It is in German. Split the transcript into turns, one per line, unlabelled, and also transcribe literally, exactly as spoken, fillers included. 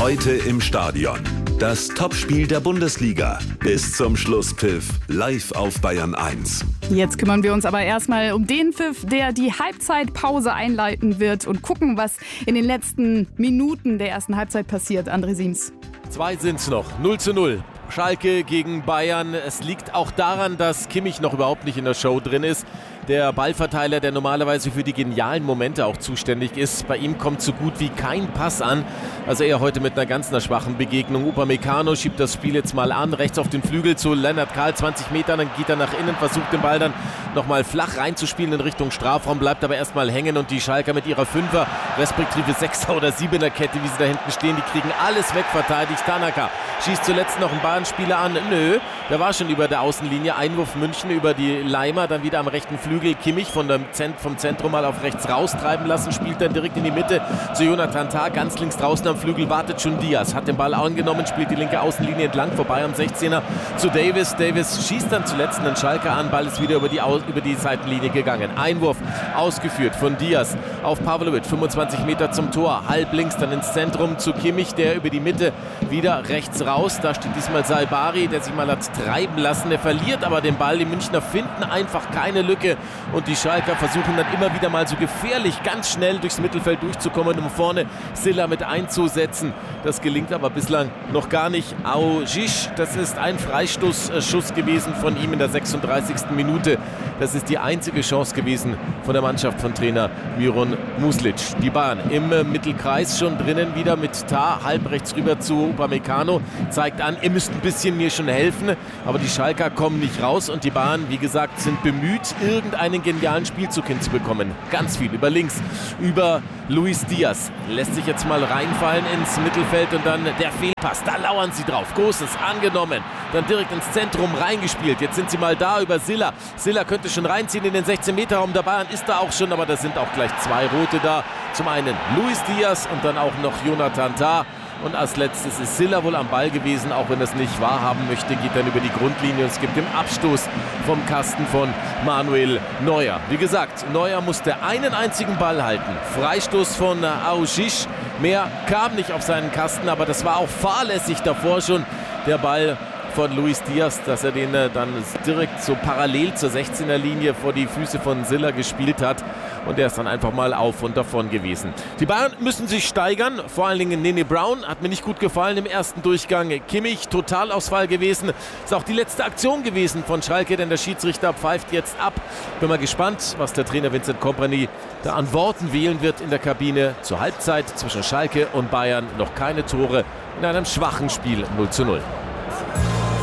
Heute im Stadion. Das Topspiel der Bundesliga. Bis zum Schlusspfiff. Live auf Bayern eins.
Jetzt kümmern wir uns aber erstmal um den Pfiff, der die Halbzeitpause einleiten wird und gucken, was in den letzten Minuten der ersten Halbzeit passiert. André Siems.
Zwei sind's noch. null zu null. Schalke gegen Bayern. Es liegt auch daran, dass Kimmich noch überhaupt nicht in der Show drin ist. Der Ballverteiler, der normalerweise für die genialen Momente auch zuständig ist. Bei ihm kommt so gut wie kein Pass an. Also er heute mit einer ganz einer schwachen Begegnung. Upamecano schiebt das Spiel jetzt mal an. Rechts auf den Flügel zu Lennart Kahl, zwanzig Meter. Dann geht er nach innen, versucht den Ball dann nochmal flach reinzuspielen in Richtung Strafraum. Bleibt aber erstmal hängen und die Schalker mit ihrer Fünfer, respektive Sechser oder Siebener Kette, wie sie da hinten stehen, die kriegen alles wegverteidigt. Tanaka schießt zuletzt noch einen Bayern-Spieler an. Nö, der war schon über der Außenlinie. Einwurf München über die Leimer, dann wieder am rechten Flügel. Kimmich von dem Zent- vom Zentrum mal auf rechts raustreiben lassen, spielt dann direkt in die Mitte zu Jonathan Tah. Ganz links draußen am Flügel wartet schon Diaz, hat den Ball angenommen, spielt die linke Außenlinie entlang, vorbei am sechzehner zu Davis. Davis schießt dann zuletzt einen Schalker an, Ball ist wieder über die, Au- über die Seitenlinie gegangen. Einwurf ausgeführt von Diaz auf Pavlovic, fünfundzwanzig Meter zum Tor, halb links dann ins Zentrum zu Kimmich, der über die Mitte wieder rechts raus. Da steht diesmal Saibari, der sich mal hat treiben lassen. Der verliert aber den Ball. Die Münchner finden einfach keine Lücke. Und die Schalker versuchen dann immer wieder mal so gefährlich ganz schnell durchs Mittelfeld durchzukommen, um vorne Silla mit einzusetzen. Das gelingt aber bislang noch gar nicht. Aujic, das ist ein Freistoßschuss gewesen von ihm in der sechsunddreißigsten Minute. Das ist die einzige Chance gewesen von der Mannschaft von Trainer Miron Muslic. Die Bahn im Mittelkreis schon drinnen wieder mit Tah, halb rechts rüber zu Upamecano. Zeigt an, ihr müsst ein bisschen mir schon helfen. Aber die Schalker kommen nicht raus und die Bahn, wie gesagt, sind bemüht, irgendeinen genialen Spielzug hinzubekommen. Ganz viel über links, über Luis Diaz. Lässt sich jetzt mal reinfallen ins Mittelfeld und dann der Fehlpass. Da lauern sie drauf. Großes angenommen. Dann direkt ins Zentrum reingespielt. Jetzt sind sie mal da über Silla. Silla könnte schon reinziehen in den sechzehn Meter Raum. Der Bayern ist da auch schon, aber da sind auch gleich zwei Rote da. Zum einen Luis Diaz und dann auch noch Jonathan Tah. Und als letztes ist Silla wohl am Ball gewesen, auch wenn er es nicht wahrhaben möchte, geht dann über die Grundlinie und es gibt den Abstoß vom Kasten von Manuel Neuer. Wie gesagt, Neuer musste einen einzigen Ball halten. Freistoß von Aujic. Mehr kam nicht auf seinen Kasten, aber das war auch fahrlässig davor schon der Ball von Luis Diaz, dass er den dann direkt so parallel zur sechzehner Linie vor die Füße von Silla gespielt hat. Und er ist dann einfach mal auf und davon gewesen. Die Bayern müssen sich steigern. Vor allen Dingen Nene Brown hat mir nicht gut gefallen im ersten Durchgang. Kimmich, Totalausfall gewesen. Ist auch die letzte Aktion gewesen von Schalke, denn der Schiedsrichter pfeift jetzt ab. Bin mal gespannt, was der Trainer Vincent Kompany da an Worten wählen wird in der Kabine. Zur Halbzeit zwischen Schalke und Bayern noch keine Tore in einem schwachen Spiel null zu null.